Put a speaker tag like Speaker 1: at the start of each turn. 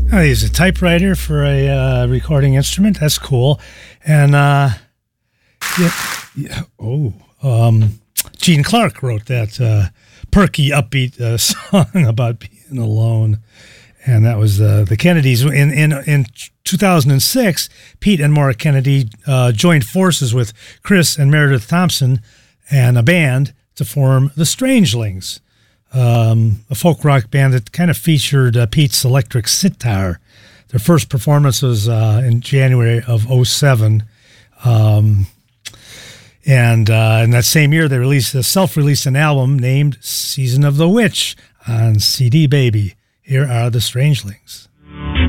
Speaker 1: I use a typewriter for a recording instrument. That's cool. And Gene Clark wrote that perky, upbeat song about being alone. And that was the Kennedys. In 2006, Pete and Maura Kennedy joined forces with Chris and Meredith Thompson and a band to form the Strangelings, a folk rock band that kind of featured Pete's electric sitar. Their first performance was in January of 2007. And in that same year, they self-released an album named Season of the Witch on CD Baby. Here are the Strangelings.